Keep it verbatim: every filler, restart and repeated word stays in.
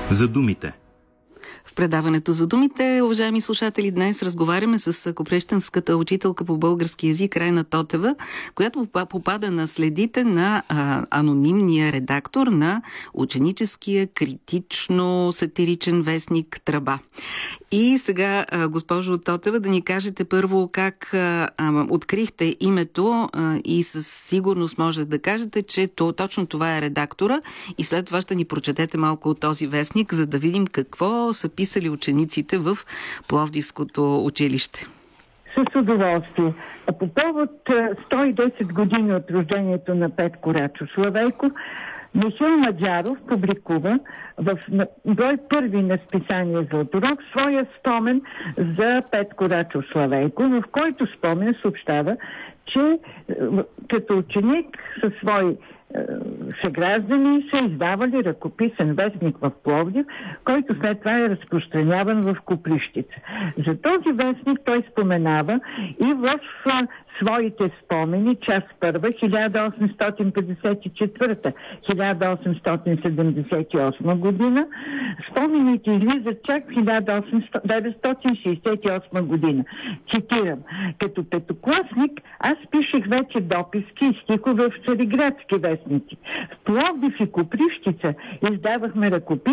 За думите. В предаването за думите, уважаеми слушатели, днес разговаряме с копривщенската учителка по български език Райна Тотева, която попада на следите на а, анонимния редактор на ученическия критично-сатиричен вестник Тръба. И сега, а, госпожо Тотева, да ни кажете първо как а, а, открихте името а, и със сигурност може да кажете, че то, точно това е редактора, и след това ще ни прочетете малко от този вестник, за да видим какво са писали учениците в Пловдивското училище. С удоволствие. А по повод сто и десет години от рождението на Петко Рачо Славейков, Михаил Маджаров публикува в брой първи на списание Златорог своя спомен за Петко Рачо Славейков, в който спомен съобщава, че като ученик със свои съграждани са издавали ръкописен вестник в Пловдив, който след това е разпространяван в Копривщица. За този вестник той споменава и в а, своите спомени, част първа, хиляда осемстотин петдесет и четвърта - хиляда осемстотин седемдесет и осма година. Спомените излизат чак в хиляда деветстотин шейсет и осма година. Цитирам: като петокласник аз пишех вече дописки и стихове в цариградски вестници. В Пловдив и Копривщица издавахме ръкопис